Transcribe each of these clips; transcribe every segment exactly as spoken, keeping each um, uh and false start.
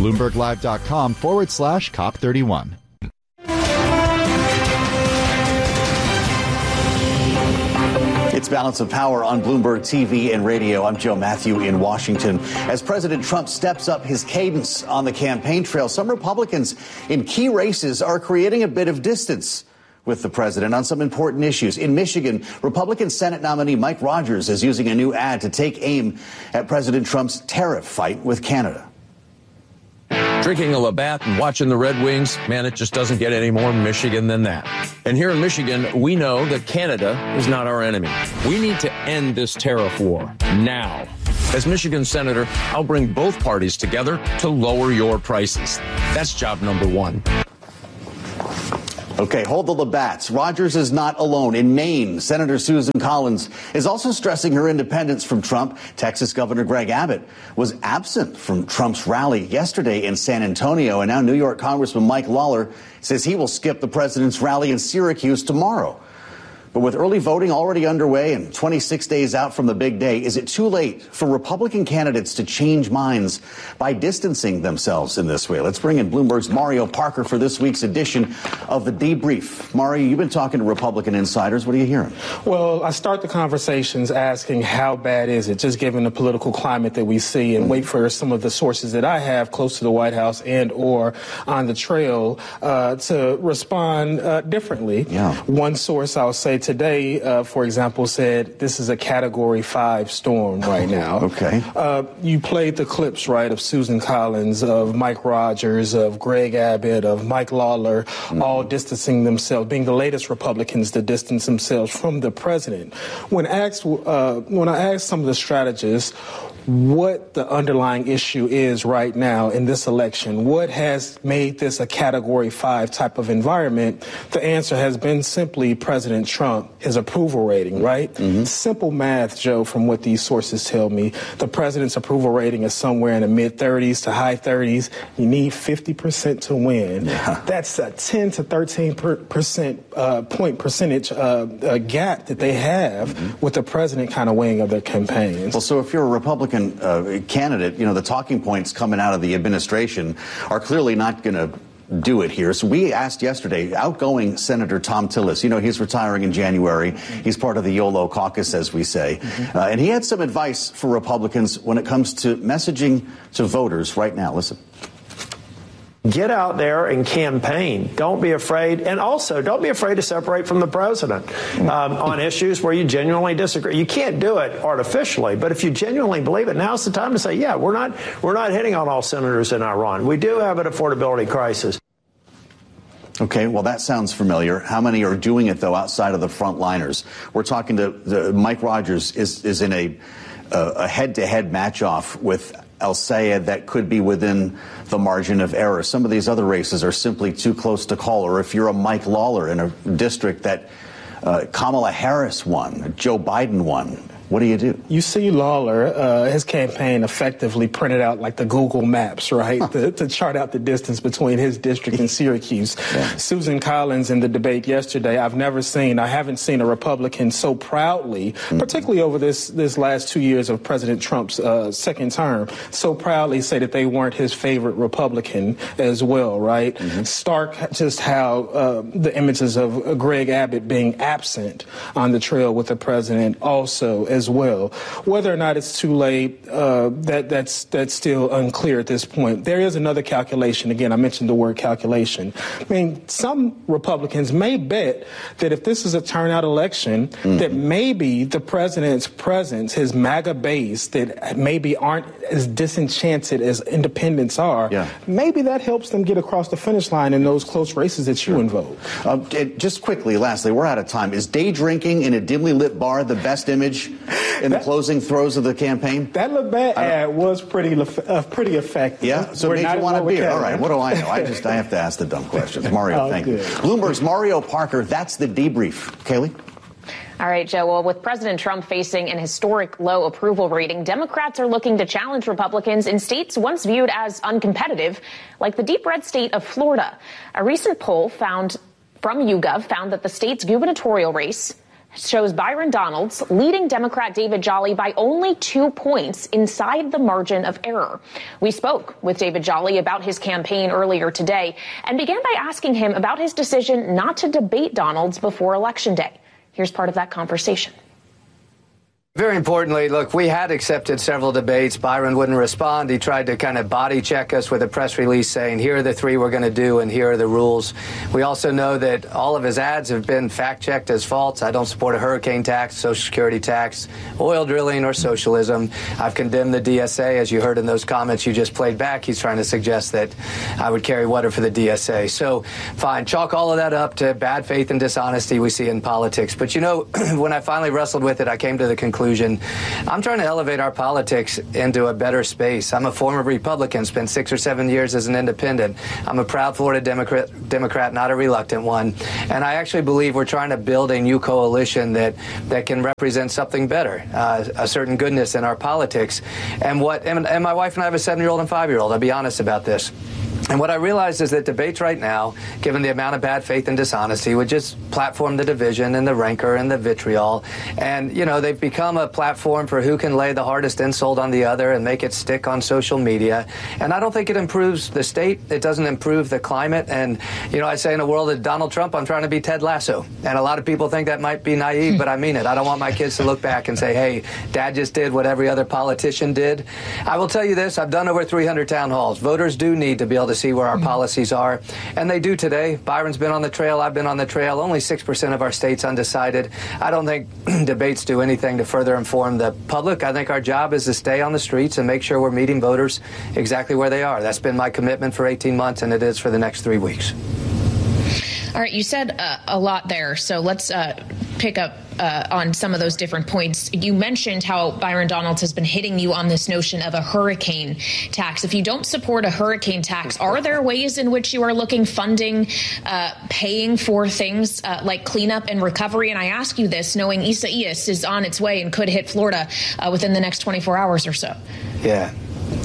BloombergLive.com forward slash COP 31. It's Balance of Power on Bloomberg T V and radio. I'm Joe Matthew in Washington. As President Trump steps up his cadence on the campaign trail, some Republicans in key races are creating a bit of distance with the president on some important issues. In Michigan, Republican Senate nominee Mike Rogers is using a new ad to take aim at President Trump's tariff fight with Canada. Drinking a Labatt and watching the Red Wings, man, it just doesn't get any more Michigan than that. And here in Michigan, we know that Canada is not our enemy. We need to end this tariff war now. As Michigan Senator, I'll bring both parties together to lower your prices. That's job number one. Okay, hold the Labatts. Rogers is not alone. In Maine, Senator Susan Collins is also stressing her independence from Trump. Texas Governor Greg Abbott was absent from Trump's rally yesterday in San Antonio. And now New York Congressman Mike Lawler says he will skip the president's rally in Syracuse tomorrow. But with early voting already underway and twenty-six days out from the big day, is it too late for Republican candidates to change minds by distancing themselves in this way? Let's bring in Bloomberg's Mario Parker for this week's edition of The Debrief. Mario, you've been talking to Republican insiders. What are you hearing? Well, I start the conversations asking how bad is it, just given the political climate that we see, and mm. wait for some of the sources that I have close to the White House and or on the trail uh, to respond uh, differently. Yeah. One source I'll say today, uh, for example, said this is a Category five storm right now. Okay. Uh, you played the clips, right, of Susan Collins, of Mike Rogers, of Greg Abbott, of Mike Lawler, mm-hmm. all distancing themselves, being the latest Republicans to distance themselves from the president. When asked, uh, when I asked some of the strategists what the underlying issue is right now in this election, what has made this a Category five type of environment, the answer has been simply President Trump, his approval rating, right? Mm-hmm. Simple math, Joe, from what these sources tell me. The president's approval rating is somewhere in the mid-thirties to high thirties. You need fifty percent to win. Yeah. That's a ten to thirteen percent uh, point percentage uh, uh, gap that they have mm-hmm. with the president kind of weighing of their campaigns. Well, so if you're a Republican uh, candidate, you know, the talking points coming out of the administration are clearly not going to do it here. So we asked yesterday, outgoing Senator Thom Tillis, you know, he's retiring in January. He's part of the YOLO caucus, as we say. Mm-hmm. Uh, and he had some advice for Republicans when it comes to messaging to voters right now. Listen. Get out there and campaign. Don't be afraid. And also, don't be afraid to separate from the president um, on issues where you genuinely disagree. You can't do it artificially, but if you genuinely believe it, now's the time to say, yeah, we're not we're not hitting on all cylinders in Iran. We do have an affordability crisis. Okay, well, that sounds familiar. How many are doing it, though, outside of the frontliners? We're talking to the, Mike Rogers is, is in a, uh, a head-to-head match-off with El-Sayed that could be within the margin of error. Some of these other races are simply too close to call. Or if you're a Mike Lawler in a district that uh, Kamala Harris won, Joe Biden won, what do you do? You see Lawler, uh, his campaign effectively printed out like the Google Maps, right, huh. to, to chart out the distance between his district and Syracuse. Yeah. Susan Collins in the debate yesterday, I've never seen, I haven't seen a Republican so proudly, mm-hmm. particularly over this, this last two years of President Trump's uh, second term, so proudly say that they weren't his favorite Republican as well, right? Mm-hmm. Stark just how uh, the images of uh, Greg Abbott being absent on the trail with the president also as well. Whether or not it's too late, uh, that that's that's still unclear at this point. There is another calculation. Again, I mentioned the word calculation. I mean, some Republicans may bet that if this is a turnout election, mm-hmm. that maybe the president's presence, his MAGA base, that maybe aren't as disenchanted as independents are, yeah. maybe that helps them get across the finish line in those close races that you invoke. Uh, just quickly, lastly, we're out of time. Is day drinking in a dimly lit bar the best image in that, the closing throes of the campaign? That Labatt ad was pretty uh, pretty effective. Yeah, so it made you want a beer. All right, what do I know? I just I have to ask the dumb questions. Mario, oh, thank good. you. Bloomberg's Mario Parker, that's the debrief. Kaylee? All right, Joe. Well, with President Trump facing an historic low approval rating, Democrats are looking to challenge Republicans in states once viewed as uncompetitive, like the deep red state of Florida. A recent poll found from YouGov found that the state's gubernatorial race shows Byron Donalds leading Democrat David Jolly by only two points inside the margin of error. We spoke with David Jolly about his campaign earlier today and began by asking him about his decision not to debate Donalds before Election Day. Here's part of that conversation. Very importantly, look, we had accepted several debates. Byron wouldn't respond. He tried to kind of body check us with a press release saying, here are the three we're going to do and here are the rules. We also know that all of his ads have been fact-checked as false. I don't support a hurricane tax, Social Security tax, oil drilling, or socialism. I've condemned the D S A. As you heard in those comments you just played back, he's trying to suggest that I would carry water for the D S A. So, fine, chalk all of that up to bad faith and dishonesty we see in politics. But, you know, when I finally wrestled with it, I came to the conclusion I'm trying to elevate our politics into a better space. I'm a former Republican, spent six or seven years as an independent. I'm a proud Florida Democrat, Democrat, not a reluctant one. And I actually believe we're trying to build a new coalition that, that can represent something better, uh, a certain goodness in our politics. And what and, and my wife and I have a seven-year-old and five-year-old. I'll be honest about this. And what I realized is that debates right now, given the amount of bad faith and dishonesty, would just platform the division and the rancor and the vitriol. And, you know, they've become a platform for who can lay the hardest insult on the other and make it stick on social media. And I don't think it improves the state. It doesn't improve the climate. And, you know, I say in a world of Donald Trump, I'm trying to be Ted Lasso. And a lot of people think that might be naive, but I mean it. I don't want my kids to look back and say, hey, Dad just did what every other politician did. I will tell you this. I've done over three hundred town halls. Voters do need to be able to see where our policies are, and they do today. Byron's been on the trail. I've been on the trail. Only six percent of our state's undecided. I don't think debates do anything to further inform the public. I think our job is to stay on the streets and make sure we're meeting voters exactly where they are. That's been my commitment for eighteen months, and it is for the next three weeks. All right, you said uh, a lot there, so let's uh, pick up uh, on some of those different points. You mentioned how Byron Donalds has been hitting you on this notion of a hurricane tax. If you don't support a hurricane tax, are there ways in which you are looking funding, uh, paying for things uh, like cleanup and recovery? And I ask you this knowing Isaias is on its way and could hit Florida uh, within the next twenty-four hours or so. Yeah.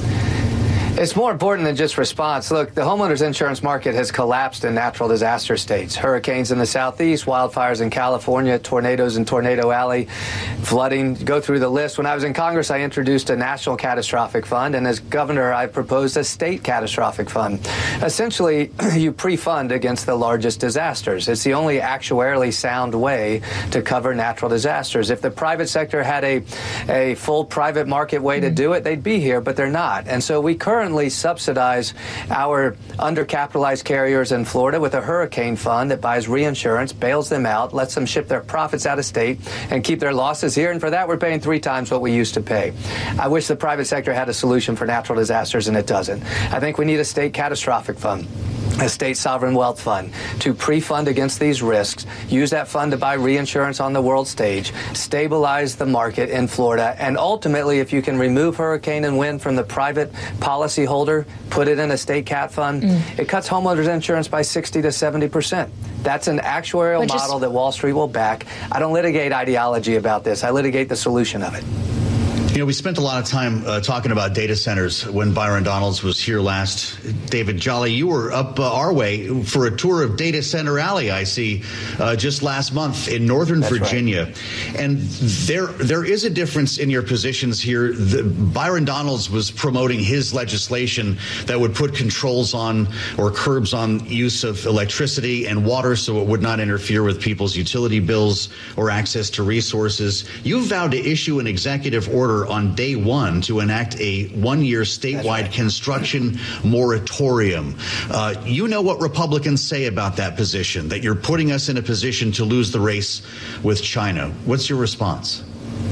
It's more important than just response. Look, the homeowners insurance market has collapsed in natural disaster states. Hurricanes in the southeast, wildfires in California, tornadoes in Tornado Alley, flooding. Go through the list. When I was in Congress, I introduced a national catastrophic fund, and as governor, I proposed a state catastrophic fund. Essentially, you pre-fund against the largest disasters. It's the only actuarially sound way to cover natural disasters. If the private sector had a, a full private market way to do it, they'd be here, but they're not. And so we currently subsidize our undercapitalized carriers in Florida with a hurricane fund that buys reinsurance, bails them out, lets them ship their profits out of state and keep their losses here. And for that, we're paying three times what we used to pay. I wish the private sector had a solution for natural disasters, and it doesn't. I think we need a state catastrophic fund, a state sovereign wealth fund to pre-fund against these risks, use that fund to buy reinsurance on the world stage, stabilize the market in Florida, and ultimately, if you can remove hurricane and wind from the private policy holder, put it in a state cat fund, mm. it cuts homeowners insurance by sixty to seventy percent. That's an actuarial just, model that Wall Street will back. I don't litigate ideology about this. I litigate the solution of it. You know, we spent a lot of time uh, talking about data centers when Byron Donalds was here last. David Jolly, you were up uh, our way for a tour of Data Center Alley, I see, uh, just last month in Northern That's Virginia. Right. And there there is a difference in your positions here. The, Byron Donalds was promoting his legislation that would put controls on or curbs on use of electricity and water so it would not interfere with people's utility bills or access to resources. You vowed to issue an executive order on day one to enact a one-year statewide right. construction moratorium. Uh, you know what Republicans say about that position, that you're putting us in a position to lose the race with China. What's your response?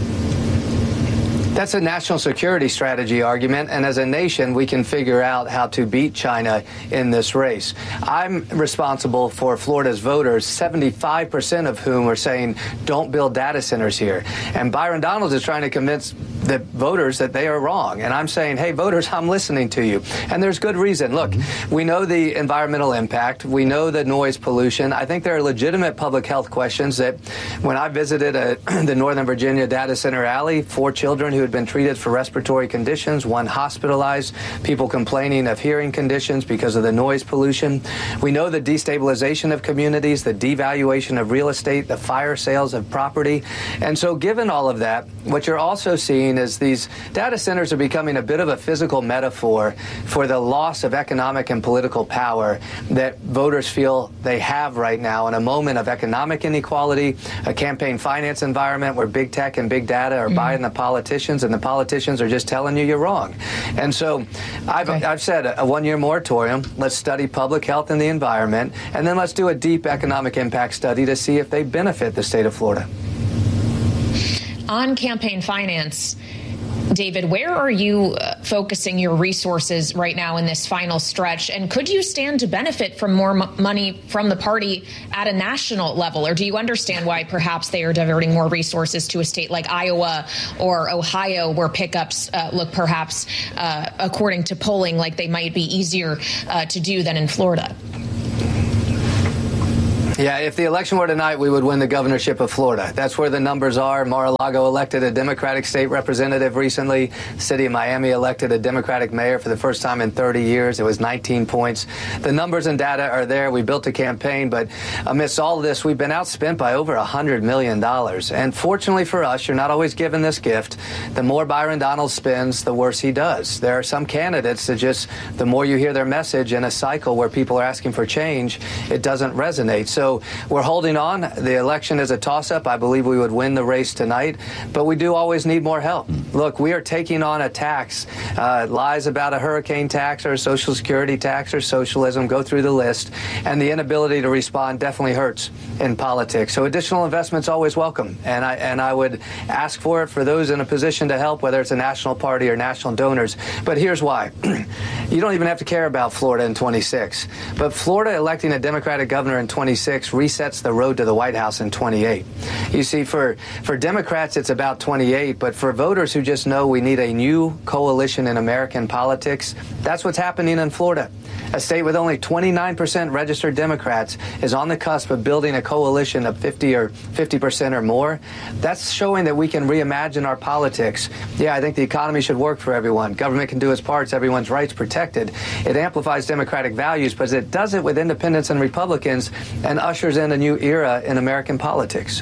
That's a national security strategy argument, and as a nation, we can figure out how to beat China in this race. I'm responsible for Florida's voters, seventy-five percent of whom are saying, don't build data centers here. And Byron Donalds is trying to convince the voters that they are wrong. And I'm saying, hey, voters, I'm listening to you. And there's good reason. Look, mm-hmm. we know the environmental impact. We know the noise pollution. I think there are legitimate public health questions that when I visited a, the Northern Virginia Data Center Alley, four children who had been treated for respiratory conditions, one hospitalized, people complaining of hearing conditions because of the noise pollution. We know the destabilization of communities, the devaluation of real estate, the fire sales of property. And so given all of that, what you're also seeing is these data centers are becoming a bit of a physical metaphor for the loss of economic and political power that voters feel they have right now in a moment of economic inequality, a campaign finance environment where big tech and big data are mm-hmm. buying the politicians, and the politicians are just telling you you're wrong. And so I've, okay. I've said a one-year moratorium. Let's study public health and the environment, and then let's do a deep economic impact study to see if they benefit the state of Florida. On campaign finance, David, where are you uh, focusing your resources right now in this final stretch? And could you stand to benefit from more m- money from the party at a national level? Or do you understand why perhaps they are diverting more resources to a state like Iowa or Ohio, where pickups uh, look perhaps, uh, according to polling, like they might be easier uh, to do than in Florida? Yeah, if the election were tonight, we would win the governorship of Florida. That's where the numbers are. Mar-a-Lago elected a Democratic state representative recently. The city of Miami elected a Democratic mayor for the first time in thirty years. It was nineteen points. The numbers and data are there. We built a campaign, but amidst all of this, we've been outspent by over one hundred million dollars. And fortunately for us, you're not always given this gift. The more Byron Donalds spends, the worse he does. There are some candidates that just, the more you hear their message in a cycle where people are asking for change, it doesn't resonate. So So we're holding on. The election is a toss-up. I believe we would win the race tonight, but we do always need more help. Look, we are taking on a tax, uh, lies about a hurricane tax or a Social Security tax or socialism, go through the list, and the inability to respond definitely hurts in politics. So additional investment's always welcome, and I and I would ask for it for those in a position to help, whether it's a national party or national donors. But here's why. You don't even have to care about Florida in twenty-six, but Florida electing a Democratic governor in twenty-six resets the road to the White House in twenty-eight. You see, for, for Democrats, it's about twenty-eight, but for voters who just know we need a new coalition in American politics, that's what's happening in Florida. A state with only twenty-nine percent registered Democrats is on the cusp of building a coalition of fifty or fifty percent or more. That's showing that we can reimagine our politics. Yeah, I think the economy should work for everyone. Government can do its parts. Everyone's rights protected. It amplifies democratic values, but it does it with independents and Republicans and ushers in a new era in American politics.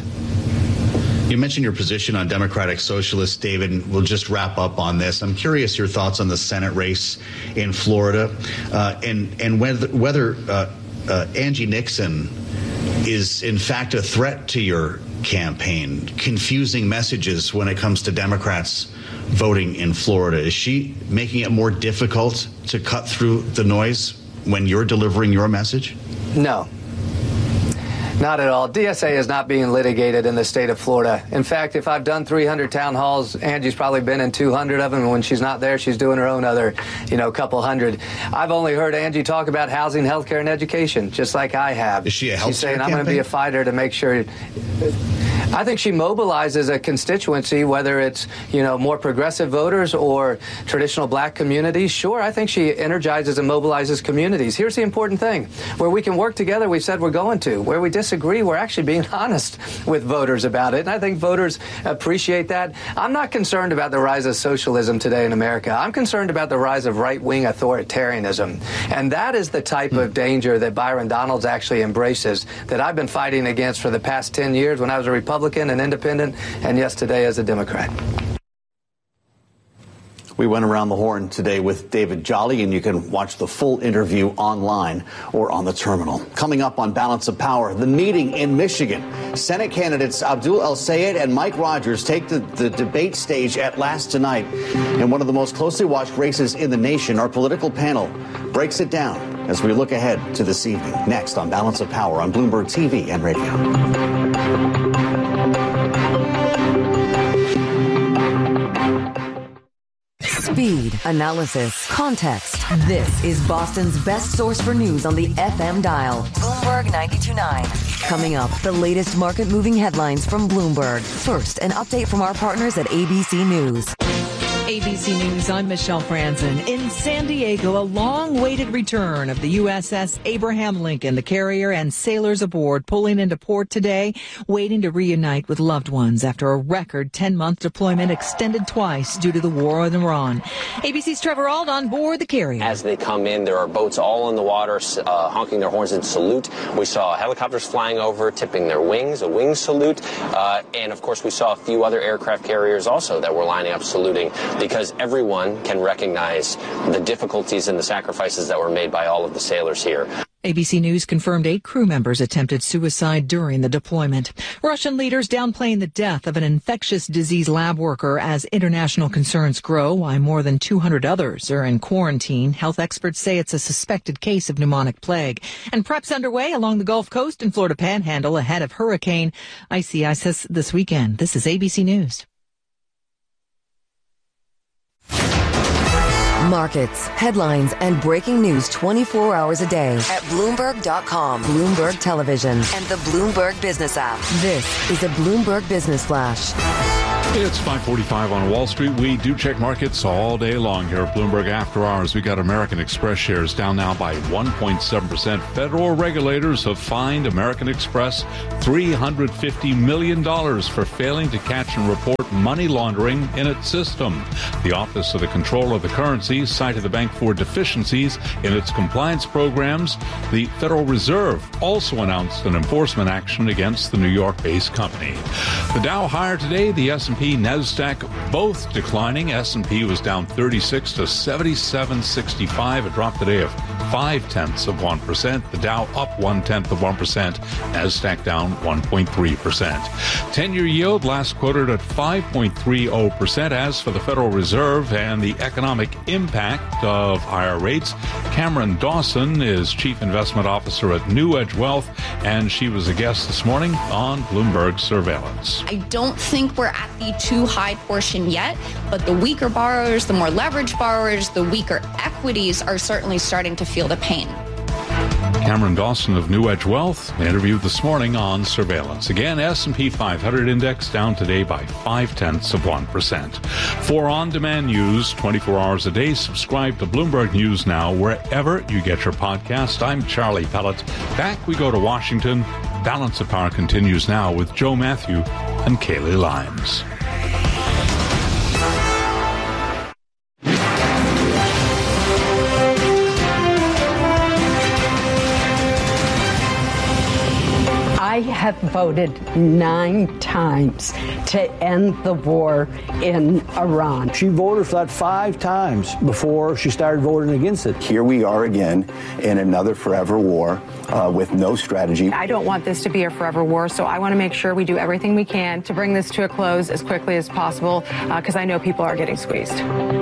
You mentioned your position on Democratic Socialists, David, and we'll just wrap up on this. I'm curious your thoughts on the Senate race in Florida, uh, and, and whether, whether uh, uh, Angie Nixon is, in fact, a threat to your campaign, confusing messages when it comes to Democrats voting in Florida. Is she making it more difficult to cut through the noise when you're delivering your message? No. Not at all. D S A is not being litigated in the state of Florida. In fact, if I've done three hundred town halls, Angie's probably been in two hundred of them. And when she's not there, she's doing her own other, you know, couple hundred. I've only heard Angie talk about housing, healthcare, and education, just like I have. Is she a healthcare She's saying, campaign? I'm going to be a fighter to make sure... I think she mobilizes a constituency, whether it's, you know, more progressive voters or traditional black communities. Sure, I think she energizes and mobilizes communities. Here's the important thing. Where we can work together, we said we're going to. Where we disagree, we're actually being honest with voters about it. And I think voters appreciate that. I'm not concerned about the rise of socialism today in America. I'm concerned about the rise of right-wing authoritarianism. And that is the type of danger that Byron Donalds actually embraces, that I've been fighting against for the past ten years when I was a Republican. Republican and independent, and yes, today as a Democrat. We went around the horn today with David Jolly, and you can watch the full interview online or on the terminal. Coming up on Balance of Power, the meeting in Michigan. Senate candidates Abdul El-Sayed and Mike Rogers take the, the debate stage at last tonight. In one of the most closely watched races in the nation, our political panel breaks it down as we look ahead to this evening. Next on Balance of Power on Bloomberg T V and radio. Speed, analysis, context. This is Boston's best source for news on the F M dial. Bloomberg ninety-two point nine. Coming up, the latest market-moving headlines from Bloomberg. First, an update from our partners at A B C News. A B C News, I'm Michelle Franzen. In San Diego, a long-awaited return of the U S S Abraham Lincoln, the carrier and sailors aboard pulling into port today, waiting to reunite with loved ones after a record ten-month deployment extended twice due to the war in Iran. A B C's Trevor Ault on board the carrier. As they come in, there are boats all in the water, uh, honking their horns in salute. We saw helicopters flying over, tipping their wings, a wing salute. Uh, and, of course, we saw a few other aircraft carriers also that were lining up saluting, because everyone can recognize the difficulties and the sacrifices that were made by all of the sailors here. A B C News confirmed eight crew members attempted suicide during the deployment. Russian leaders downplaying the death of an infectious disease lab worker as international concerns grow, while more than two hundred others are in quarantine. Health experts say it's a suspected case of pneumonic plague. And preps underway along the Gulf Coast and Florida Panhandle ahead of Hurricane Isaias this weekend. This is A B C News. Markets, headlines, and breaking news twenty-four hours a day at Bloomberg dot com, Bloomberg Television, and the Bloomberg Business app. This is a Bloomberg Business Flash. It's five forty-five on Wall Street. We do check markets all day long here at Bloomberg After Hours. We got American Express shares down now by one point seven percent. Federal regulators have fined American Express three hundred fifty million dollars for failing to catch and report money laundering in its system. The Office of the Controller of the Currency cited the bank for deficiencies in its compliance programs. The Federal Reserve also announced an enforcement action against the New York-based company. The Dow higher today, the S and P, NASDAQ both declining. S and P was down thirty-six to seventy-seven sixty-five, a drop today of five tenths of one percent. The Dow up one tenth of one percent. NASDAQ down one point three percent. ten-year yield last quoted at five point three zero percent. As for the Federal Reserve and the economic impact of higher rates, Cameron Dawson is Chief Investment Officer at New Edge Wealth, and she was a guest this morning on Bloomberg Surveillance. I don't think we're at the too high portion yet, but the weaker borrowers, the more leveraged borrowers, the weaker equities are certainly starting to feel the pain. Cameron Dawson of New Edge Wealth interviewed this morning on Surveillance. Again, S and P five hundred index down today by five tenths of one percent. For on-demand news twenty-four hours a day, subscribe to Bloomberg News Now wherever you get your podcast. I'm Charlie Pellet. Back we go to Washington. Balance of Power continues now with Joe Matthew and Kaylee Lyons. I have voted nine times to end the war in Iran. She voted for that five times before she started voting against it. Here we are again in another forever war uh, with no strategy. I don't want this to be a forever war, so I want to make sure we do everything we can to bring this to a close as quickly as possible, because uh, I know people are getting squeezed.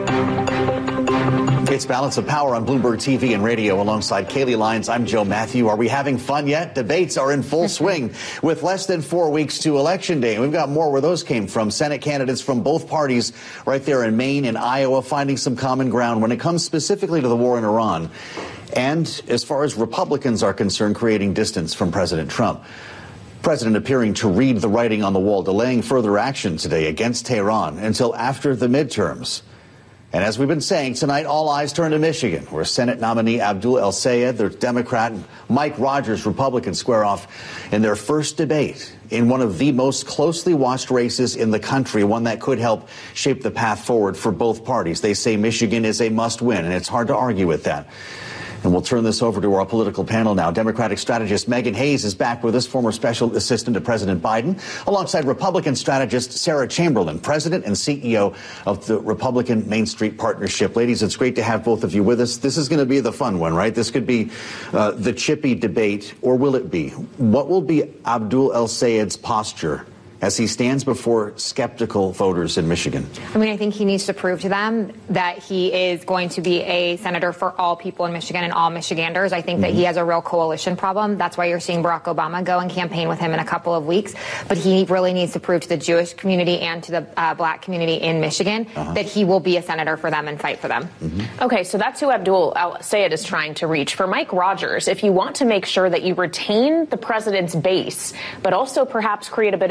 It's Balance of Power on Bloomberg T V and radio alongside Kaylee Lyons. I'm Joe Matthew. Are we having fun yet? Debates are in full swing with less than four weeks to Election Day. And we've got more where those came from. Senate candidates from both parties right there in Maine and Iowa finding some common ground when it comes specifically to the war in Iran. And as far as Republicans are concerned, creating distance from President Trump. President appearing to read the writing on the wall, delaying further action today against Tehran until after the midterms. And as we've been saying, tonight all eyes turn to Michigan, where Senate nominee Abdul El-Sayed, the Democrat, and Mike Rogers, Republican, square off in their first debate in one of the most closely watched races in the country, one that could help shape the path forward for both parties. They say Michigan is a must-win, and it's hard to argue with that. And we'll turn this over to our political panel now. Democratic strategist Megan Hayes is back with us, former special assistant to President Biden, alongside Republican strategist Sarah Chamberlain, president and C E O of the Republican Main Street Partnership. Ladies, it's great to have both of you with us. This is going to be the fun one, right? This could be uh, the chippy debate, or will it be? What will be Abdul El-Sayed's posture as he stands before skeptical voters in Michigan? I mean, I think he needs to prove to them that he is going to be a senator for all people in Michigan and all Michiganders. I think mm-hmm. that he has a real coalition problem. That's why you're seeing Barack Obama go and campaign with him in a couple of weeks. But he really needs to prove to the Jewish community and to the uh, black community in Michigan uh-huh. that he will be a senator for them and fight for them. Mm-hmm. Okay, so that's who Abdul El-Sayed is trying to reach. For Mike Rogers, if you want to make sure that you retain the president's base, but also perhaps create a bit of distance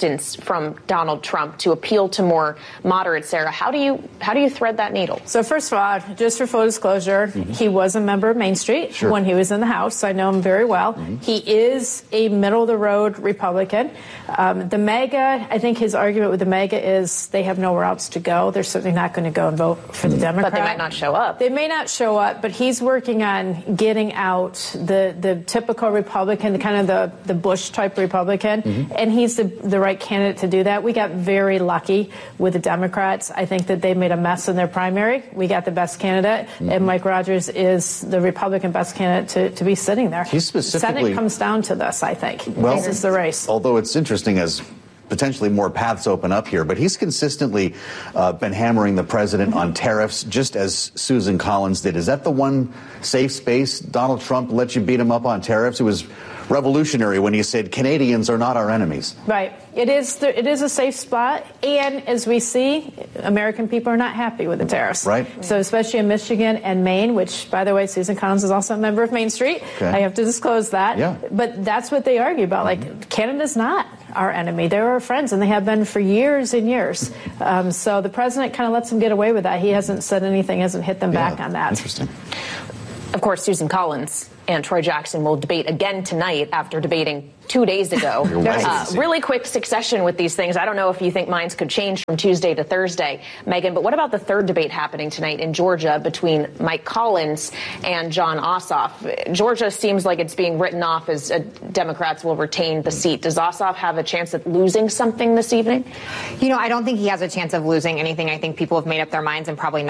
distance from Donald Trump to appeal to more moderates. Sarah, how do you how do you thread that needle? So first of all, just for full disclosure, mm-hmm. he was a member of Main Street sure. when he was in the House. So I know him very well. Mm-hmm. He is a middle-of-the-road Republican. Um, the MAGA, I think his argument with the MAGA is they have nowhere else to go. They're certainly not going to go and vote for the Democrat. But they might not show up. They may not show up, but he's working on getting out the, the typical Republican, the kind of the, the Bush-type Republican, mm-hmm. and he's the, the right candidate to do that. We got very lucky with the Democrats. I think that they made a mess in their primary. We got the best candidate, mm-hmm. and Mike Rogers is the Republican best candidate to, to be sitting there. He specifically... Senate comes down to this, I think. Well, this is the race. Although it's interesting as potentially more paths open up here, but he's consistently uh, been hammering the president on tariffs, just as Susan Collins did. Is that the one safe space Donald Trump let you beat him up on tariffs? It was revolutionary when he said Canadians are not our enemies. Right. It is the, it is a safe spot, and as we see, American people are not happy with the tariffs. Right. So especially in Michigan and Maine, which, by the way, Susan Collins is also a member of Main Street. Okay. I have to disclose that. Yeah. But that's what they argue about. Mm-hmm. Like, Canada's not our enemy. They're our friends, and they have been for years and years. Um, so the president kind of lets them get away with that. He hasn't said anything, hasn't hit them yeah. back on that. Interesting. Of course, Susan Collins and Troy Jackson will debate again tonight after debating two days ago. uh, really quick succession with these things. I don't know if you think minds could change from Tuesday to Thursday, Megan, but what about the third debate happening tonight in Georgia between Mike Collins and Jon Ossoff? Georgia seems like it's being written off as uh, Democrats will retain the seat. Does Ossoff have a chance at losing something this evening? You know, I don't think he has a chance of losing anything. I think people have made up their minds and probably not